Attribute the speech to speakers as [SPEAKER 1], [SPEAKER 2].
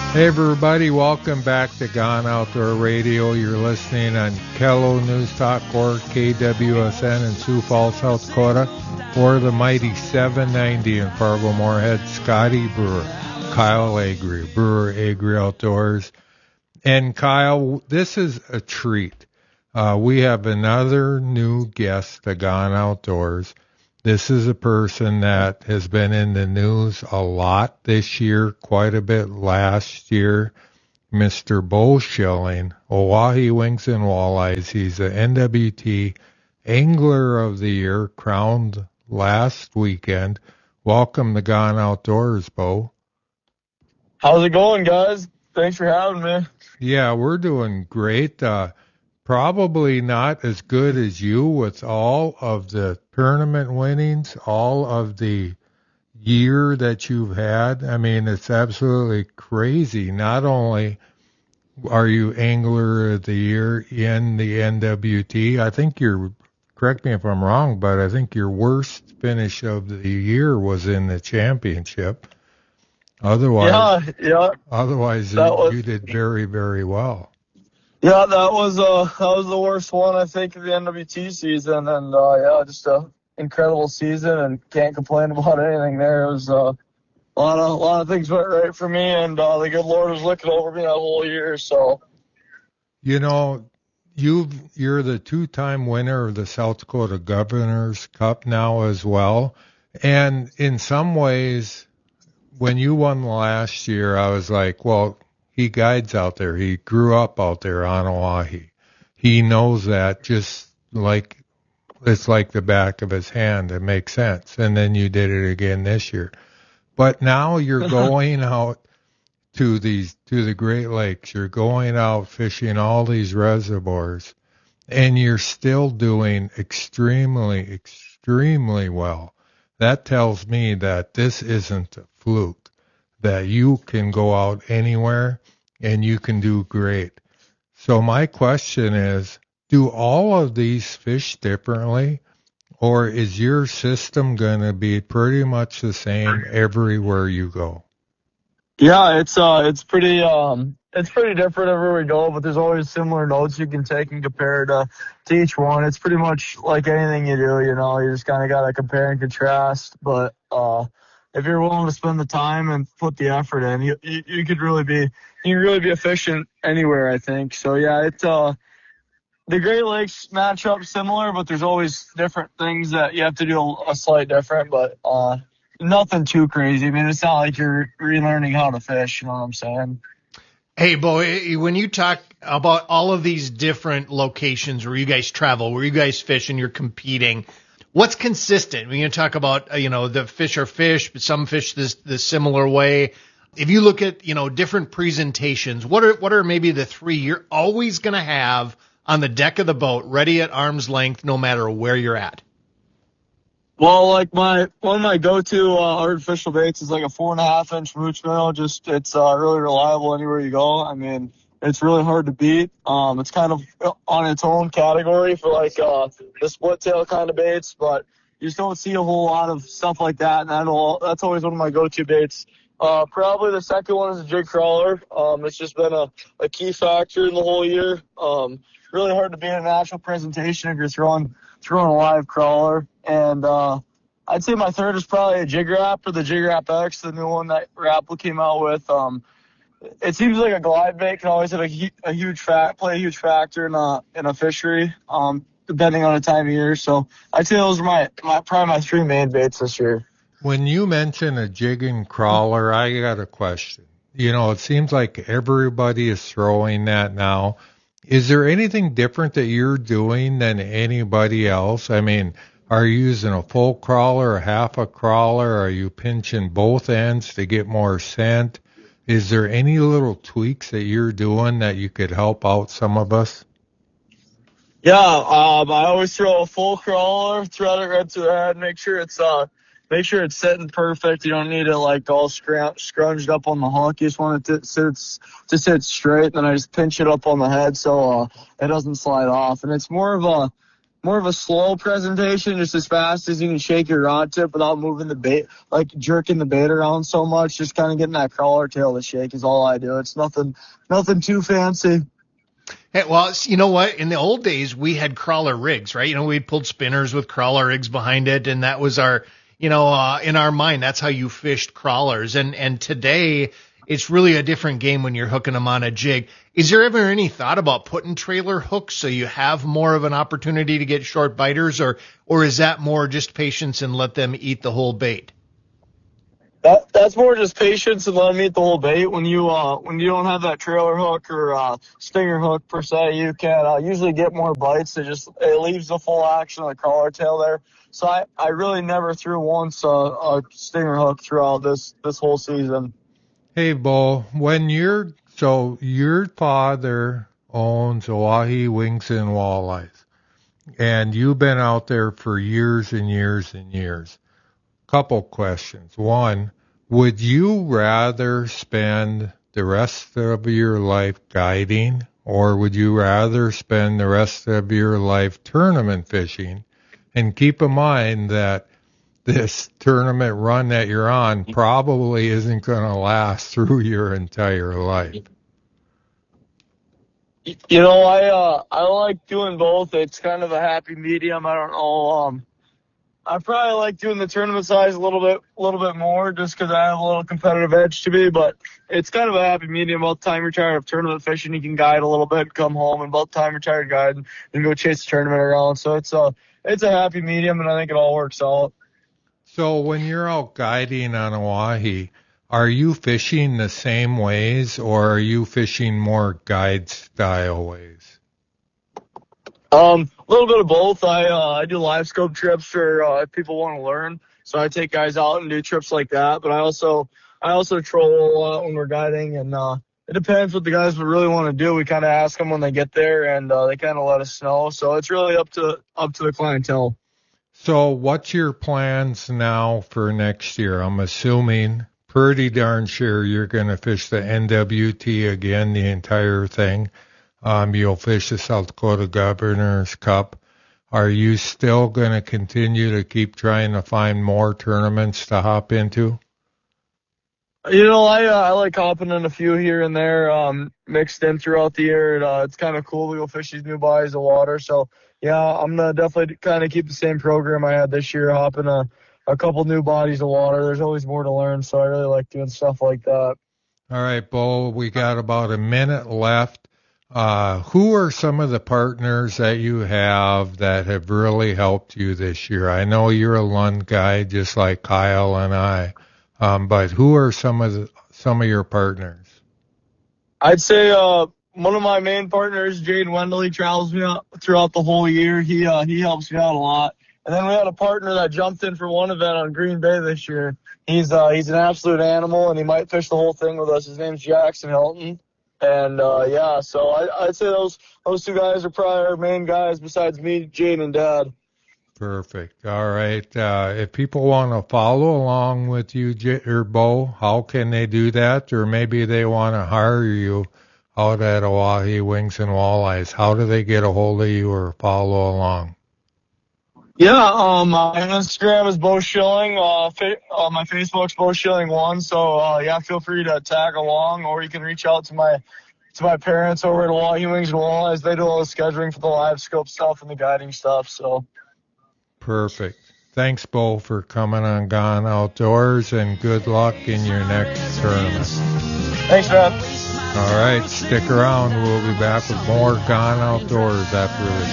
[SPEAKER 1] Hey everybody, welcome back to Gone Outdoor Radio. You're listening on Kello News Talk or KWSN in Sioux Falls, South Dakota, or the mighty 790 in Fargo-Moorhead. Scotty Brewer, Kyle Agri, Brewer Agri Outdoors. And Kyle, this is a treat. We have another new guest to Gone Outdoors. This is a person that has been in the news a lot this year, quite a bit last year. Mr. Bo Schilling, Oahe Wings and Walleyes. He's the NWT Angler of the Year, crowned last weekend. Welcome to Gone Outdoors, Bo.
[SPEAKER 2] How's it going, guys? Thanks for having me.
[SPEAKER 1] Yeah, we're doing great. Probably not as good as you with all of the tournament winnings, all of the year that you've had. I mean, it's absolutely crazy. Not only are you Angler of the Year in the NWT, I think correct me if I'm wrong, but I think your worst finish of the year was in the championship. Otherwise, you did very, very well.
[SPEAKER 2] Yeah, that was the worst one, I think, of the NWT season, and just a incredible season, and can't complain about anything there. It was a lot of things went right for me, and the good Lord was looking over me that whole year. So,
[SPEAKER 1] you know, you're the two-time winner of the South Dakota Governor's Cup now as well, and in some ways, when you won last year, I was like, well, he guides out there. He grew up out there on Oahe. He knows that just like it's like the back of his hand. It makes sense. And then you did it again this year. But now you're going out to the Great Lakes. You're going out fishing all these reservoirs, and you're still doing extremely, extremely well. That tells me that this isn't a fluke, that you can go out anywhere and you can do great. So my question is, do all of these fish differently, or is your system going to be pretty much the same everywhere you go?
[SPEAKER 2] Yeah, it's pretty different everywhere we go, but there's always similar notes you can take and compare to each one. It's pretty much like anything you do, you just kind of got to compare and contrast, but if you're willing to spend the time and put the effort in, you could really be efficient anywhere, I think. So yeah, it's the Great Lakes match up similar, but there's always different things that you have to do a slight different, but nothing too crazy. I mean, it's not like you're relearning how to fish, you know what I'm saying?
[SPEAKER 3] Hey, Bo, when you talk about all of these different locations where you guys travel, where you guys fish and you're competing, what's consistent? When you talk about, the fish are fish, but some fish the similar way. If you look at, different presentations, what are maybe the three you're always going to have on the deck of the boat, ready at arm's length, no matter where you're at?
[SPEAKER 2] Well, like one of my go-to artificial baits is like a 4.5-inch mooch minnow. It's really reliable anywhere you go. I mean, it's really hard to beat. It's kind of on its own category for like the split tail kind of baits, but you just don't see a whole lot of stuff like that. And that's always one of my go-to baits. Probably the second one is a jig crawler. It's just been a key factor in the whole year. Really hard to beat a natural presentation if you're throwing a live crawler. And I'd say my third is probably a Jig Wrap, or the Jig Wrap X, the new one that Rapala came out with. It seems like a glide bait can always have play a huge factor in a fishery, depending on the time of year. So I'd say those are probably my three main baits this year.
[SPEAKER 1] When you mention a jigging crawler, I got a question. It seems like everybody is throwing that now. Is there anything different that you're doing than anybody else? I mean, are you using a full crawler, a half a crawler? Are you pinching both ends to get more scent? Is there any little tweaks that you're doing that you could help out some of us?
[SPEAKER 2] Yeah, I always throw a full crawler, thread it right to the head, make sure it's sitting perfect. You don't need it like all scrunched up on the hook. You just want it to sit straight. Then I just pinch it up on the head so it doesn't slide off. And it's more of of a slow presentation, just as fast as you can shake your rod tip without moving the bait, like jerking the bait around so much. Just kind of getting that crawler tail to shake is all I do. It's nothing too fancy.
[SPEAKER 3] Hey, well, you know what? In the old days, we had crawler rigs, right? We pulled spinners with crawler rigs behind it, and that was our, in our mind, that's how you fished crawlers. And today, it's really a different game when you're hooking them on a jig. Is there ever any thought about putting trailer hooks so you have more of an opportunity to get short biters, or is that more just patience and let them eat the whole bait?
[SPEAKER 2] That's more just patience and let them eat the whole bait. When you don't have that trailer hook or stinger hook per se, you can usually get more bites. It leaves the full action of the crawler tail there. So I really never threw once a stinger hook throughout this whole season.
[SPEAKER 1] Hey, Bo, your father owns Oahe Wings and Walleyes, and you've been out there for years and years and years. Couple questions. One, would you rather spend the rest of your life guiding, or would you rather spend the rest of your life tournament fishing? And keep in mind that this tournament run that you're on probably isn't going to last through your entire life.
[SPEAKER 2] I like doing both. It's kind of a happy medium. I don't know. I probably like doing the tournament size a little bit more just because I have a little competitive edge to me, but it's kind of a happy medium. About the time you're tired of tournament fishing, you can guide a little bit, come home, and about the time you're tired of guiding, and go chase the tournament around. So it's a happy medium, and I think it all works out.
[SPEAKER 1] So when you're out guiding on Oahe, are you fishing the same ways, or are you fishing more guide style ways?
[SPEAKER 2] A little bit of both. I do live scope trips for if people want to learn. So I take guys out and do trips like that. But I also troll a lot when we're guiding, and it depends what the guys would really want to do. We kind of ask them when they get there, and they kind of let us know. So it's really up to the clientele.
[SPEAKER 1] So what's your plans now for next year? I'm assuming pretty darn sure you're going to fish the NWT again, the entire thing. You'll fish the South Dakota Governor's Cup. Are you still going to continue to keep trying to find more tournaments to hop into?
[SPEAKER 2] I like hopping in a few here and there, mixed in throughout the year. It's kind of cool to go fish these new bodies of water. So, yeah, I'm going to definitely kind of keep the same program I had this year, hopping a couple new bodies of water. There's always more to learn, so I really like doing stuff like that.
[SPEAKER 1] All right, Bo, we got about a minute left. Who are some of the partners that you have that have really helped you this year? I know you're a Lund guy, just like Kyle and I, but who are some of your partners?
[SPEAKER 2] I'd say one of my main partners, Jade Wendell, he travels me out throughout the whole year. He helps me out a lot. And then we had a partner that jumped in for one event on Green Bay this year. He's an absolute animal, and he might fish the whole thing with us. His name's Jackson Hilton. And, so I'd say those two guys are probably our main guys besides me, Jane, and Dad.
[SPEAKER 1] Perfect. All right. If people want to follow along with you, Bo, how can they do that? Or maybe they want to hire you out at Oahe Wings and Walleyes. How do they get a hold of you or follow along?
[SPEAKER 2] Yeah, my Instagram is Bo Schilling. My Facebook's Bo Schilling 1. So, feel free to tag along, or you can reach out to my parents over at Oahe Wings and Walleyes. They do all the scheduling for the live scope stuff and the guiding stuff. So,
[SPEAKER 1] perfect. Thanks, Bo, for coming on Gone Outdoors, and good luck in your next tournament.
[SPEAKER 2] Thanks, man.
[SPEAKER 1] All right, stick around. We'll be back with more Gone Outdoors after this.